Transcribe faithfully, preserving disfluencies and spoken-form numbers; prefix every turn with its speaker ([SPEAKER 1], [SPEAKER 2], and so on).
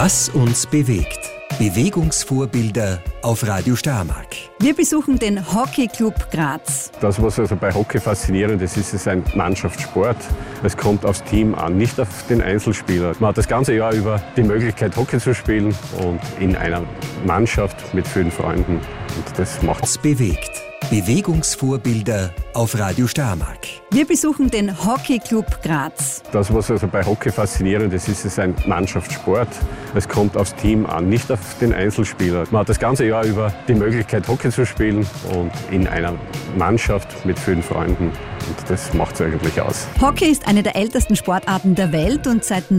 [SPEAKER 1] Was uns bewegt. Bewegungsvorbilder auf Radio Steiermark.
[SPEAKER 2] Wir besuchen den Hockeyclub Graz.
[SPEAKER 3] Das, was also bei Hockey faszinierend ist, ist es ein Mannschaftssport. Es kommt aufs Team an, nicht auf den Einzelspieler. Man hat das ganze Jahr über die Möglichkeit, Hockey zu spielen und in einer Mannschaft mit vielen Freunden. Und das macht
[SPEAKER 1] Was bewegt. Bewegungsvorbilder auf Radio Steiermark.
[SPEAKER 2] Wir besuchen den Hockeyclub Graz.
[SPEAKER 3] Das, was also bei Hockey faszinierend ist, ist es ein Mannschaftssport. Es kommt aufs Team an, nicht auf den Einzelspieler. Man hat das ganze Jahr über die Möglichkeit, Hockey zu spielen und in einer Mannschaft mit vielen Freunden. Und das macht es eigentlich aus.
[SPEAKER 2] Hockey ist eine der ältesten Sportarten der Welt und seit